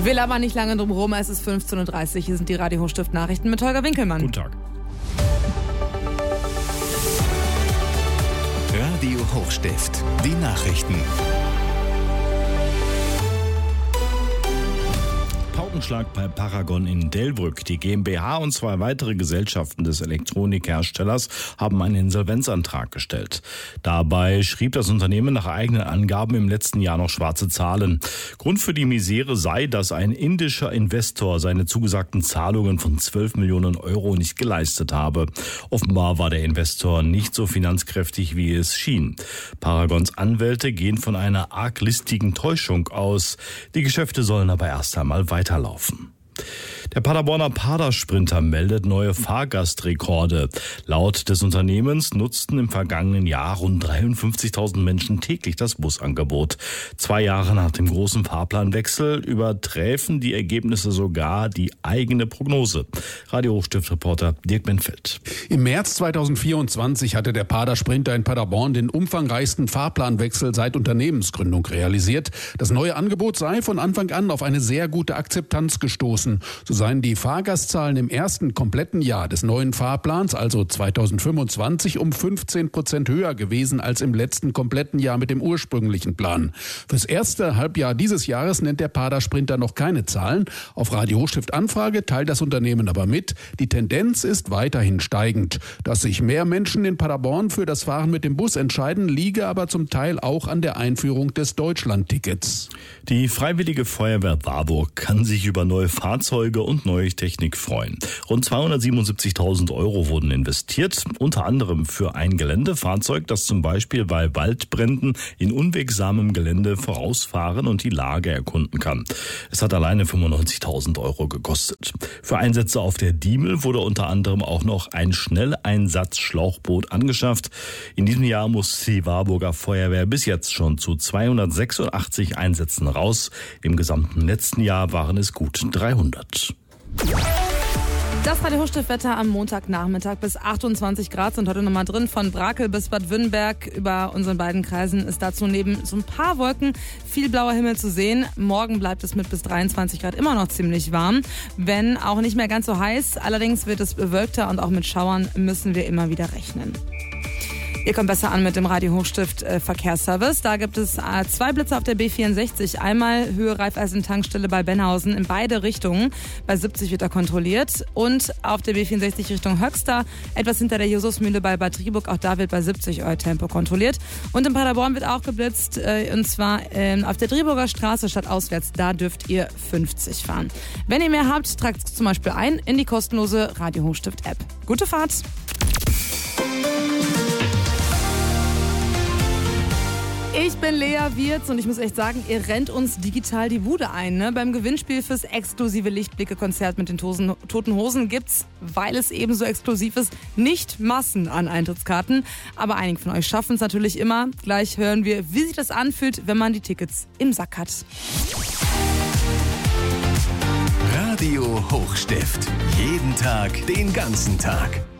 Will aber nicht lange drum rum, es ist 15.30 Uhr. Hier sind die Radio Hochstift Nachrichten mit Holger Winkelmann. Guten Tag. Radio Hochstift, die Nachrichten. Paukenschlag bei Paragon in Delbrück. Die GmbH und 2 weitere Gesellschaften des Elektronikherstellers haben einen Insolvenzantrag gestellt. Dabei schrieb das Unternehmen nach eigenen Angaben im letzten Jahr noch schwarze Zahlen. Grund für die Misere sei, dass ein indischer Investor seine zugesagten Zahlungen von 12 Millionen Euro nicht geleistet habe. Offenbar war der Investor nicht so finanzkräftig, wie es schien. Paragons Anwälte gehen von einer arglistigen Täuschung aus. Die Geschäfte sollen aber erst einmal weiterlaufen. Der Paderborner Padersprinter meldet neue Fahrgastrekorde. Laut des Unternehmens nutzten im vergangenen Jahr rund 53.000 Menschen täglich das Busangebot. 2 Jahre nach dem großen Fahrplanwechsel überträfen die Ergebnisse sogar die eigene Prognose. Radio Hochstift-Reporter Dirk Benfeld. Im März 2024 hatte der Padersprinter in Paderborn den umfangreichsten Fahrplanwechsel seit Unternehmensgründung realisiert. Das neue Angebot sei von Anfang an auf eine sehr gute Akzeptanz gestoßen. So seien die Fahrgastzahlen im ersten kompletten Jahr des neuen Fahrplans, also 2025, um 15% höher gewesen als im letzten kompletten Jahr mit dem ursprünglichen Plan. Fürs erste Halbjahr dieses Jahres nennt der Padersprinter noch keine Zahlen. Auf Radio Hochstift Anfrage teilt das Unternehmen aber mit, die Tendenz ist weiterhin steigend. Dass sich mehr Menschen in Paderborn für das Fahren mit dem Bus entscheiden, liege aber zum Teil auch an der Einführung des Deutschlandtickets. Die Freiwillige Feuerwehr Warburg kann sich über neue Fahrzeuge und neue Technik freuen. Rund 277.000 Euro wurden investiert, unter anderem für ein Geländefahrzeug, das zum Beispiel bei Waldbränden in unwegsamem Gelände vorausfahren und die Lage erkunden kann. Es hat alleine 95.000 Euro gekostet. Für Einsätze auf der Diemel wurde unter anderem auch noch ein Schnelleinsatz-Schlauchboot angeschafft. In diesem Jahr muss die Warburger Feuerwehr bis jetzt schon zu 286 Einsätzen raus. Im gesamten letzten Jahr waren es gut 300. Das Radio Hochstift-Wetter am Montagnachmittag bis 28 Grad sind heute nochmal drin. Von Brakel bis Bad Wünnenberg über unseren beiden Kreisen ist dazu neben so ein paar Wolken viel blauer Himmel zu sehen. Morgen bleibt es mit bis 23 Grad immer noch ziemlich warm, wenn auch nicht mehr ganz so heiß. Allerdings wird es bewölkter und auch mit Schauern müssen wir immer wieder rechnen. Ihr kommt besser an mit dem Radio Hochstift Verkehrsservice. Da gibt es 2 Blitze auf der B64. Einmal Höhe Raiffeisen-Tankstelle bei Benhausen in beide Richtungen. Bei 70 wird er kontrolliert. Und auf der B64 Richtung Höxter, etwas hinter der Justusmühle bei Bad Driburg. Auch da wird bei 70 euer Tempo kontrolliert. Und in Paderborn wird auch geblitzt. Und zwar auf der Driburger Straße statt auswärts. Da dürft ihr 50 fahren. Wenn ihr mehr habt, tragt es zum Beispiel ein in die kostenlose Radio Hochstift App. Gute Fahrt! Ich bin Lea Wirz und ich muss echt sagen, ihr rennt uns digital die Bude ein. Ne? Beim Gewinnspiel fürs exklusive Lichtblicke-Konzert mit den Toten Hosen gibt's, weil es eben so exklusiv ist, nicht Massen an Eintrittskarten. Aber einige von euch schaffen es natürlich immer. Gleich hören wir, wie sich das anfühlt, wenn man die Tickets im Sack hat. Radio Hochstift. Jeden Tag, den ganzen Tag.